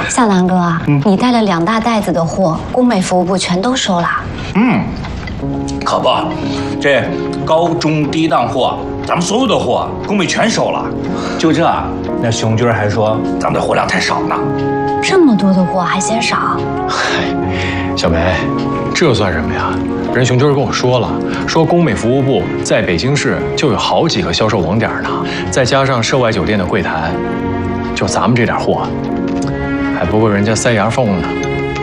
向南哥，你带了2大袋子的货，工美服务部全都收了。 可不，这高中低档货，咱们所有的货工美全收了。就这，那熊军还说咱们的货量太少呢。 这么多的货还嫌少？ 小梅，这算什么呀？人熊军跟我说了，说工美服务部在北京市就有好几个销售网点呢，再加上涉外酒店的柜台，就咱们这点货，还不够人家塞牙缝呢。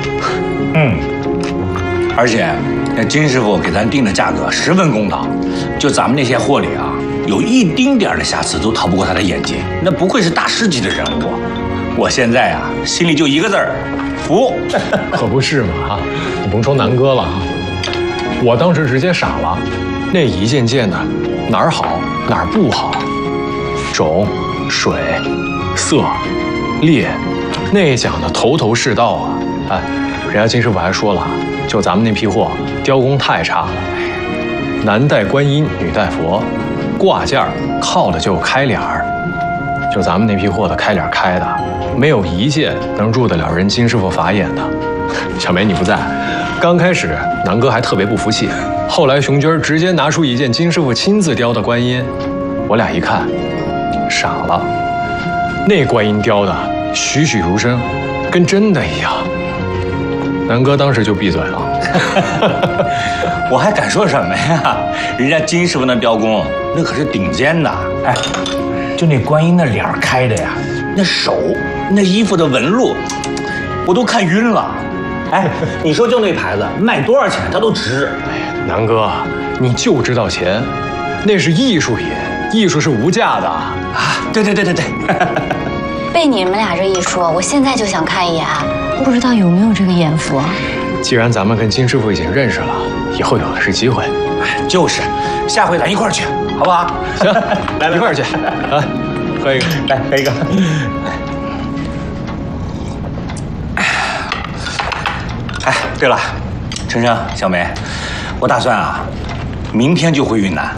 而且那金师傅给咱定的价格十分公道，就咱们那些货里啊，有一丁点的瑕疵都逃不过他的眼睛。那不愧是大师级的人物，我现在啊心里就一个字儿：服。 可不是嘛啊！你甭说南哥了啊，我当时直接傻了，那一件件的哪儿好哪儿不好，种、水、色、裂，那讲的头头是道啊！哎，人家金师傅还说了，就咱们那批货雕工太差了，男戴观音，女戴佛，挂件靠的就开脸儿，就咱们那批货的开脸开的，没有一件能入得了人金师傅法眼的。小梅你不在，刚开始南哥还特别不服气，后来熊军直接拿出一件金师傅亲自雕的观音，我俩一看，傻了，那观音雕的栩栩如生，跟真的一样。南哥当时就闭嘴了。 我还敢说什么呀？人家金师傅那雕工那可是顶尖的。哎，就那观音那脸开的呀，那手那衣服的纹路，我都看晕了。哎，你说就那牌子卖多少钱它都值。 南哥，你就知道钱，那是艺术品，艺术是无价的啊！ 对。 被你们俩这一说，我现在就想看一眼，不知道有没有这个眼福。 既然咱们跟金师傅已经认识了，以后有的是机会。 就是，下回咱一块儿去，好不好？ 行，来一块儿去。来，喝一个， 来喝一个。哎，对了，晨晨、小梅，我打算啊，明天就回云南。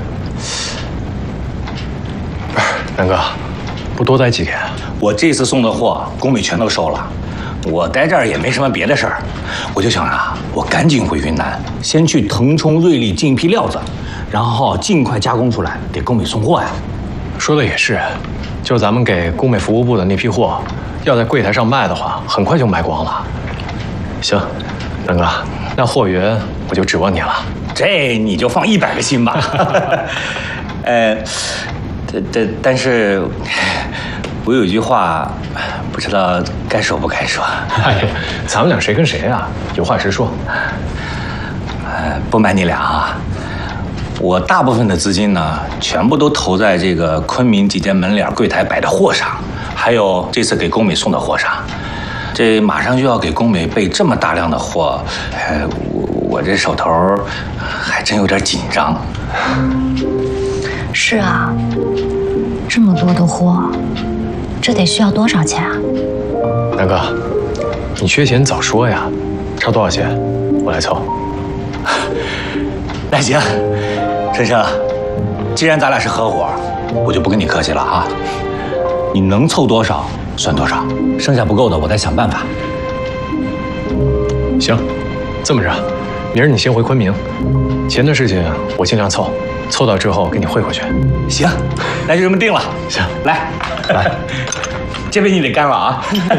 不是，南哥，不多待几天？ 我这次送的货，工美全都收了。我待这儿也没什么别的事儿，我就想啊，我赶紧回云南，先去腾冲、瑞丽进一批料子，然后尽快加工出来，给工美送货呀。 说的也是，就咱们给工美服务部的那批货，要在柜台上卖的话，很快就卖光了。行，南哥，那货源我就指望你了。 这你就放100个心吧。但是我有一句话，不知道该说不该说。 哎，咱们俩谁跟谁啊？有话直说。 不瞒你俩啊，我大部分的资金呢，全部都投在这个昆明几间门脸柜台摆的货上，还有这次给工美送的货上。这马上就要给工美备这么大量的货，我这手头还真有点紧张。 是啊，这么多的货，这得需要多少钱啊？ 南哥，你缺钱早说呀，差多少钱我来凑。 那行，晨晨，既然咱俩是合伙，我就不跟你客气了啊。你能凑多少算多少，剩下不够的我再想办法。 行，这么着，明儿你先回昆明，钱的事情我尽量凑，凑到之后给你汇回去。 行，那就这么定了。 行， 来，这杯你得干了啊。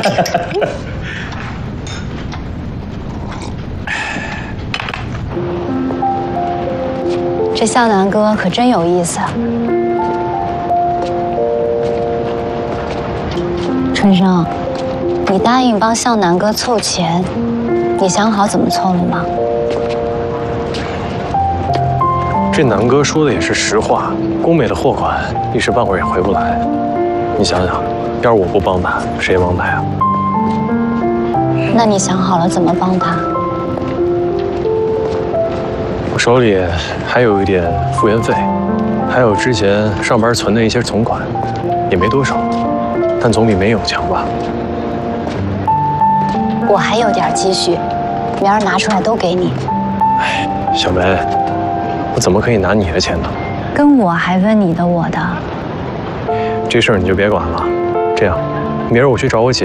这向南哥可真有意思。春生，你答应帮向南哥凑钱，你想好怎么凑了吗？ 这南哥说的也是实话，工美的货款一时半会儿也回不来。你想想，要是我不帮他，谁帮他呀？ 那你想好了怎么帮他？ 我手里还有一点复原费，还有之前上班存的一些存款，也没多少，但总比没有强吧。 我还有点积蓄，明儿拿出来都给你。 哎，小梅，我怎么可以拿你的钱呢？ 跟我还分你的我的。 这事儿你就别管了，这样，明儿我去找我姐。